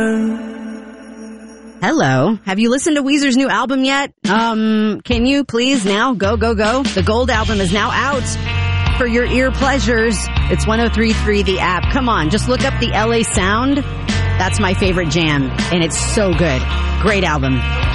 Hello. Have you listened to Weezer's new album yet? Can you please now go? The Gold album is now out for your ear pleasures. It's 103.3 the app. Come on, just look up the LA Sound. That's my favorite jam, and it's so good. Great album.